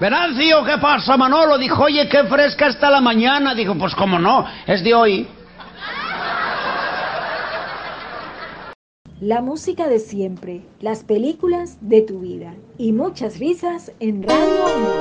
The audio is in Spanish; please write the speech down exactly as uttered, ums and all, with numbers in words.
Venancio, ¿qué pasa, Manolo? Dijo, oye, qué fresca está la mañana. Dijo, pues cómo no, es de hoy. La música de siempre, las películas de tu vida y muchas risas en Radio Amor.